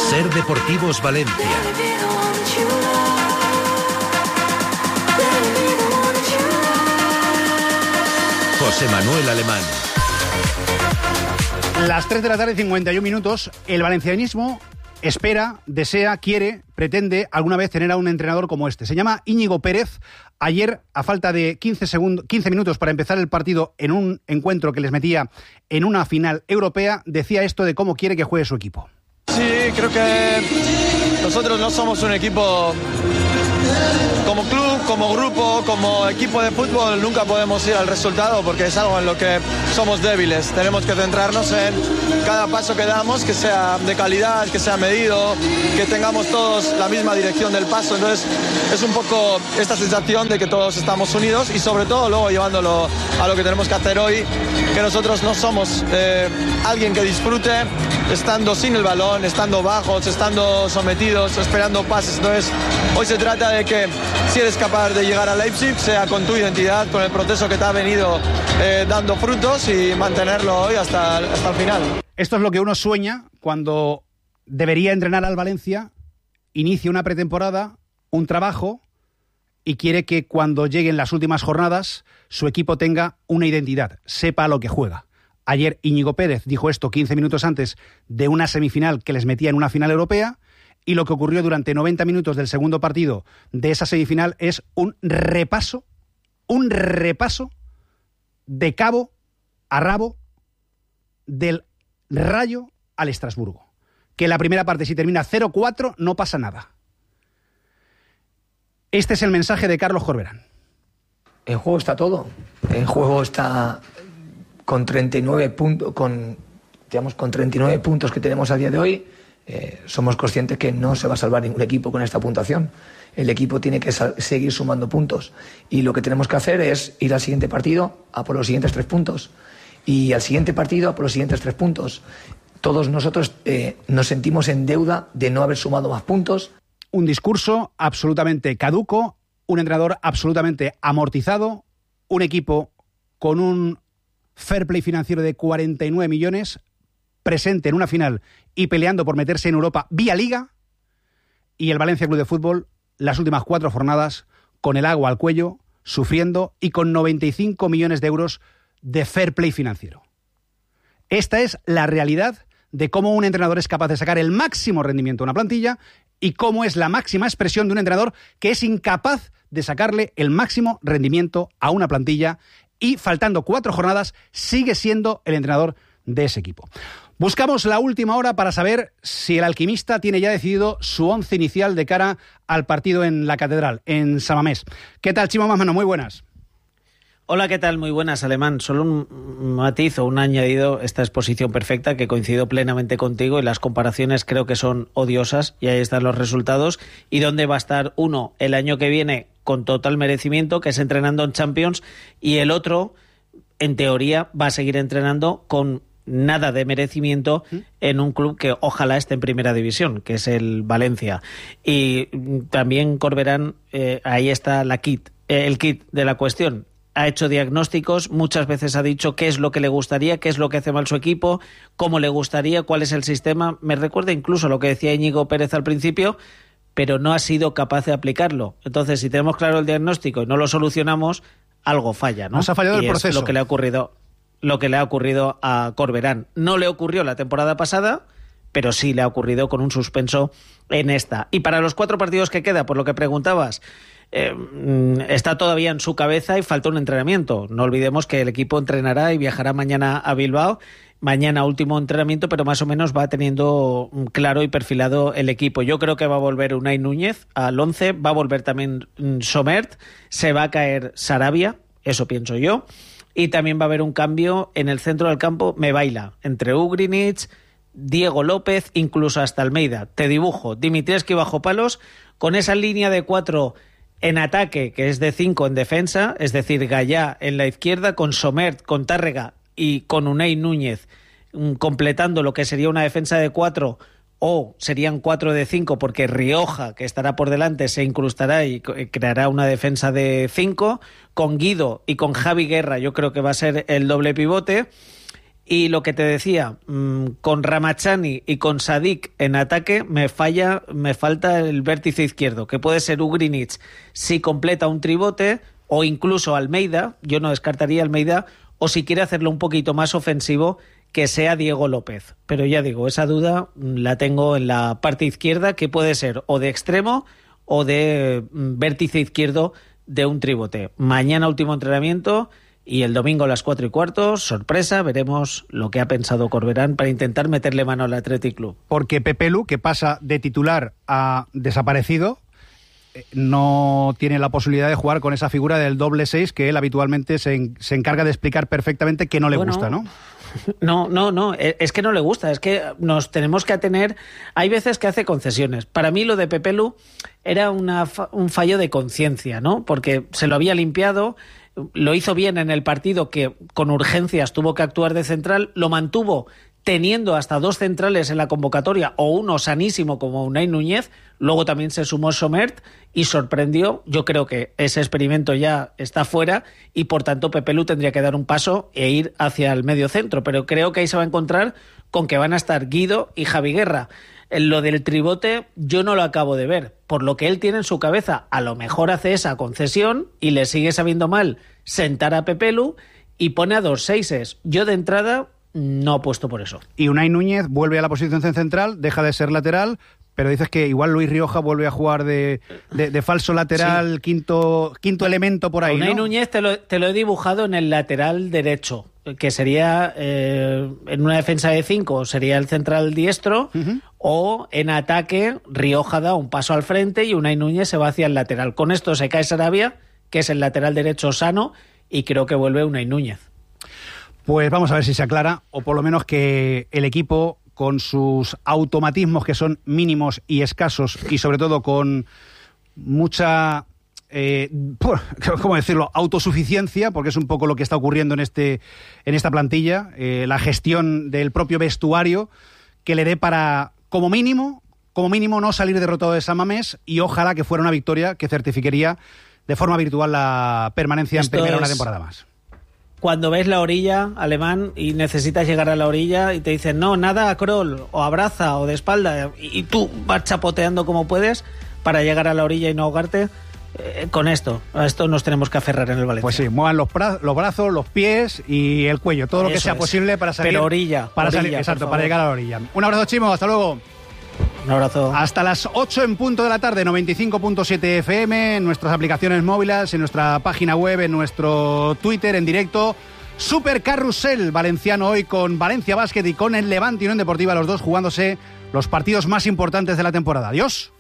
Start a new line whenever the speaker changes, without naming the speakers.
Ser Deportivos Valencia. José Manuel Alemán.
Las 3 de la tarde, 51 minutos. El valencianismo espera, desea, quiere, pretende alguna vez tener a un entrenador como este. Se llama Íñigo Pérez. Ayer, a falta de 15 minutos para empezar el partido en un encuentro que les metía en una final europea, decía esto de cómo quiere que juegue su equipo.
Sí, creo que nosotros no somos un equipo como club, como grupo, como equipo de fútbol. Nunca podemos ir al resultado porque es algo en lo que somos débiles. Tenemos que centrarnos en cada paso que damos, que sea de calidad, que sea medido, que tengamos todos la misma dirección del paso. Entonces es un poco esta sensación de que todos estamos unidos y sobre todo luego llevándolo a lo que tenemos que hacer hoy, que nosotros no somos alguien que disfrute estando sin el balón, estando bajos, estando sometidos, esperando pases. Entonces hoy se trata de que si eres capaz de llegar a Leipzig, sea con tu identidad, con el proceso que te ha venido dando frutos y mantenerlo hoy hasta el final.
Esto es lo que uno sueña cuando debería entrenar al Valencia, inicia una pretemporada, un trabajo y quiere que cuando lleguen las últimas jornadas su equipo tenga una identidad, sepa a lo que juega. Ayer Íñigo Pérez dijo esto 15 minutos antes de una semifinal que les metía en una final europea, y lo que ocurrió durante 90 minutos del segundo partido de esa semifinal es un repaso de cabo a rabo del Rayo al Estrasburgo. Que la primera parte, si termina 0-4, no pasa nada. Este es el mensaje de Carlos Corberán.
En juego está todo. En juego está con 39 puntos, con 39 puntos que tenemos a día de hoy. Somos conscientes que no se va a salvar ningún equipo con esta puntuación. El equipo tiene que seguir sumando puntos y lo que tenemos que hacer es ir al siguiente partido a por los siguientes 3 puntos y al siguiente partido a por los siguientes 3 puntos. Todos nosotros nos sentimos en deuda de no haber sumado más puntos.
Un discurso absolutamente caduco, un entrenador absolutamente amortizado, un equipo con un fair play financiero de 49 millones, presente en una final y peleando por meterse en Europa vía Liga, y el Valencia Club de Fútbol las últimas 4 jornadas con el agua al cuello, sufriendo y con 95 millones de euros de fair play financiero. Esta es la realidad de cómo un entrenador es capaz de sacar el máximo rendimiento a una plantilla y cómo es la máxima expresión de un entrenador que es incapaz de sacarle el máximo rendimiento a una plantilla y, faltando 4 jornadas, sigue siendo el entrenador de ese equipo. Buscamos la última hora para saber si el alquimista tiene ya decidido su once inicial de cara al partido en la Catedral, en San Mamés. ¿Qué tal, Chimo Mamano? Muy buenas.
Hola, ¿qué tal? Muy buenas, Alemán. Solo un matiz o un añadido, esta exposición perfecta, que coincido plenamente contigo, y las comparaciones creo que son odiosas, y ahí están los resultados. ¿Y dónde va a estar uno el año que viene con total merecimiento, que es entrenando en Champions, y el otro, en teoría, va a seguir entrenando con nada de merecimiento en un club que ojalá esté en primera división, que es el Valencia? Y también Corberán, ahí está el kit de la cuestión. Ha hecho diagnósticos, muchas veces ha dicho qué es lo que le gustaría, qué es lo que hace mal su equipo, cómo le gustaría, cuál es el sistema. Me recuerda incluso lo que decía Íñigo Pérez al principio, pero no ha sido capaz de aplicarlo. Entonces, si tenemos claro el diagnóstico y no lo solucionamos, algo falla, ¿no?
Nos ha fallado el proceso.
Es lo que le ha ocurrido a Corberán. No le ocurrió la temporada pasada, pero sí le ha ocurrido con un suspenso en esta. Y para los 4 partidos que queda, por lo que preguntabas, está todavía en su cabeza y falta un entrenamiento. No olvidemos que el equipo entrenará y viajará mañana a Bilbao. Mañana último entrenamiento, pero más o menos va teniendo claro y perfilado el equipo. Yo creo que va a volver Unai Núñez al 11, va a volver también Somert, se va a caer Sarabia, eso pienso yo, y también va a haber un cambio en el centro del campo, me baila, entre Ugrinic, Diego López, incluso hasta Almeida. Te dibujo Dimitrescu bajo palos, con esa línea de 4 en ataque, que es de 5 en defensa, es decir, Gallá en la izquierda, con Somert, con Tárrega y con Unai Núñez completando lo que sería una defensa de 4, o serían 4 de 5 porque Rioja, que estará por delante, se incrustará y creará una defensa de 5, con Guido y con Javi Guerra. Yo creo que va a ser el doble pivote. Y lo que te decía, con Ramachani y con Sadik en ataque me falta el vértice izquierdo, que puede ser Ugrinic si completa un tribote, o incluso Almeida, yo no descartaría Almeida, o si quiere hacerlo un poquito más ofensivo, que sea Diego López. Pero ya digo, esa duda la tengo en la parte izquierda, que puede ser o de extremo o de vértice izquierdo de un tribote. Mañana último entrenamiento y el domingo a las 4:15, sorpresa, veremos lo que ha pensado Corberán para intentar meterle mano al Athletic Club.
Porque Pepe Lu, que pasa de titular a desaparecido, no tiene la posibilidad de jugar con esa figura del doble 6 que él habitualmente se encarga de explicar perfectamente que no le gusta, ¿no?
No, es que no le gusta, es que nos tenemos que atener, hay veces que hace concesiones. Para mí lo de Pepe Lu era un fallo de conciencia, ¿no? Porque se lo había limpiado, lo hizo bien en el partido que con urgencias tuvo que actuar de central, lo mantuvo teniendo hasta 2 centrales en la convocatoria o uno sanísimo como Unai Núñez, luego también se sumó Somert y sorprendió. Yo creo que ese experimento ya está fuera y por tanto Pepe Lu tendría que dar un paso e ir hacia el medio centro, pero creo que ahí se va a encontrar con que van a estar Guido y Javi Guerra. Lo del tribote yo no lo acabo de ver, por lo que él tiene en su cabeza, a lo mejor hace esa concesión y le sigue sabiendo mal sentar a Pepe Lu y pone a 2 seises. Yo de entrada no apuesto por eso.
Y Unai Núñez vuelve a la posición central, deja de ser lateral, pero dices que igual Luis Rioja vuelve a jugar de falso lateral, sí. quinto elemento por ahí,
Unai
¿no?
Núñez te lo he dibujado en el lateral derecho, que sería en una defensa de 5 sería el central diestro, o en ataque Rioja da un paso al frente y Unai Núñez se va hacia el lateral. Con esto se cae Sarabia, que es el lateral derecho sano, y creo que vuelve Unai Núñez.
Pues vamos a ver si se aclara, o por lo menos que el equipo, con sus automatismos que son mínimos y escasos, y sobre todo con mucha, ¿cómo decirlo?, autosuficiencia, porque es un poco lo que está ocurriendo en esta plantilla, la gestión del propio vestuario, que le dé para, como mínimo, no salir derrotado de San Mamés, y ojalá que fuera una victoria que certificaría de forma virtual la permanencia en primera una temporada más.
Cuando ves la orilla, Alemán, y necesitas llegar a la orilla y te dicen, no, nada a crawl, o abraza, o de espalda, y tú vas chapoteando como puedes para llegar a la orilla y no ahogarte, con esto, a esto nos tenemos que aferrar en el Valencia.
Pues sí, muevan los brazos, los pies y el cuello, todo lo que sea posible para salir.
Pero orilla.
Exacto, para llegar a la orilla. Un abrazo, Chimo, hasta luego.
Un abrazo.
Hasta las 8 en punto de la tarde, 95.7 FM, en nuestras aplicaciones móviles, en nuestra página web, en nuestro Twitter, en directo. Super Carrusel valenciano hoy con Valencia Basket y con el Levante y Unión Deportiva, los dos jugándose los partidos más importantes de la temporada. Adiós.